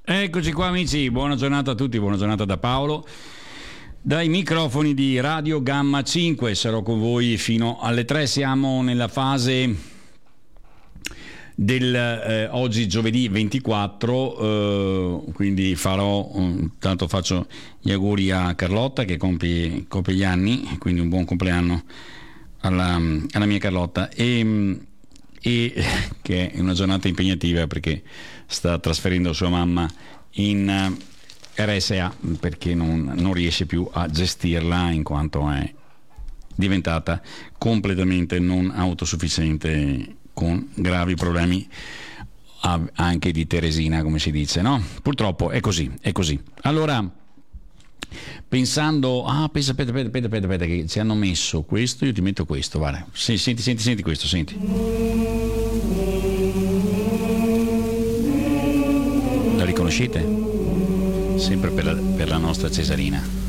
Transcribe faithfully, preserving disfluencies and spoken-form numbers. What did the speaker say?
Eccoci qua amici, buona giornata a tutti, buona giornata da Paolo. Dai microfoni di Radio Gamma cinque sarò con voi fino alle tre, siamo nella fase del eh, oggi giovedì ventiquattro, eh, quindi farò, intanto faccio gli auguri a Carlotta che compie, compie gli anni, quindi un buon compleanno alla, alla mia Carlotta, e, e che è una giornata impegnativa perché sta trasferendo sua mamma in R S A perché non, non riesce più a gestirla in quanto è diventata completamente non autosufficiente con gravi problemi anche di Teresina, come si dice, no? Purtroppo è così, è così. Allora, pensando, ah, pensa, aspetta, aspetta, aspetta, aspetta, aspetta, che ci hanno messo questo, io ti metto questo, guarda. Sì, senti, senti, senti questo, senti. La riconoscete? Sempre per la, per la nostra Cesarina.